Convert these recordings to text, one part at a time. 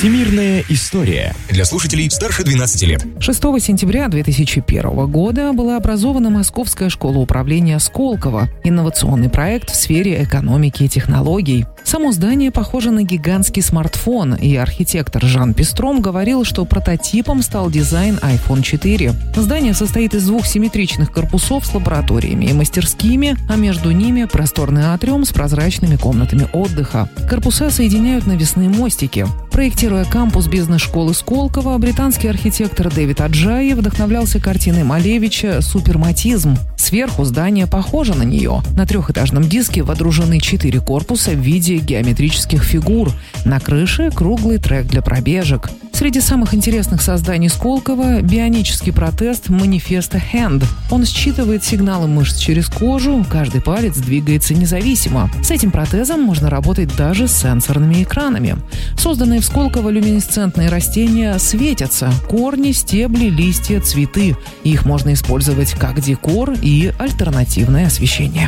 Всемирная история. Для слушателей старше 12 лет. 6 сентября 2001 года была образована Московская школа управления Сколково, инновационный проект в сфере экономики и технологий. Само здание похоже на гигантский смартфон, и архитектор Жан Пестром говорил, что прототипом стал дизайн iPhone 4. Здание состоит из двух симметричных корпусов с лабораториями и мастерскими, а между ними просторный атриум с прозрачными комнатами отдыха. Корпуса соединяют навесные мостики. Проектируя кампус бизнес-школы Сколково, британский архитектор Дэвид Аджаи вдохновлялся картиной Малевича «Суперматизм». Сверху здание похоже на нее. На трехэтажном диске водружены 4 корпуса в виде геометрических фигур. На крыше круглый трек для пробежек. Среди самых интересных созданий Сколково – бионический протез Manifesto Hand. Он считывает сигналы мышц через кожу, каждый палец двигается независимо. С этим протезом можно работать даже с сенсорными экранами. Созданные в Сколково люминесцентные растения светятся – корни, стебли, листья, цветы. Их можно использовать как декор и альтернативное освещение.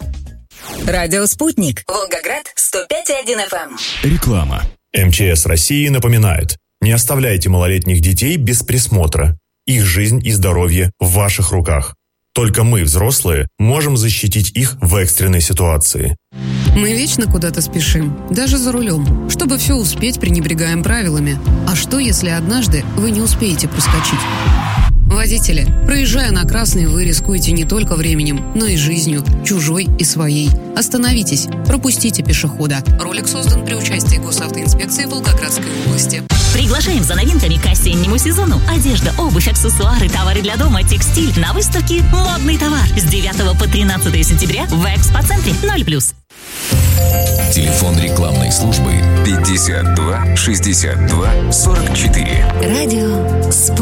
Радио «Спутник». Волгоград, 105,1 FM. Реклама. МЧС России напоминает: не оставляйте малолетних детей без присмотра. Их жизнь и здоровье в ваших руках. Только мы, взрослые, можем защитить их в экстренной ситуации. Мы вечно куда-то спешим, даже за рулем. Чтобы все успеть, пренебрегаем правилами. А что, если однажды вы не успеете проскочить? Водители, проезжая на красный, вы рискуете не только временем, но и жизнью, чужой и своей. Остановитесь, пропустите пешехода. Ролик создан при участии Госавтоинспекции Волгоградской области. Приглашаем за новинками к осеннему сезону. Одежда, обувь, аксессуары, товары для дома, текстиль. На выставке «Модный товар» с 9 по 13 сентября в Экспоцентре 0+. Телефон рекламной службы 52 62 44. Радио